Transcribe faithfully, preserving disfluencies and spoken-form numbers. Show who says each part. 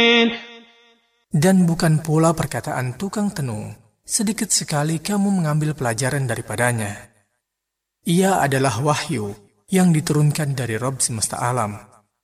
Speaker 1: Dan bukan pula perkataan tukang tenung, sedikit sekali kamu mengambil pelajaran daripadanya. Ia adalah wahyu yang diturunkan dari Rabb semesta alam.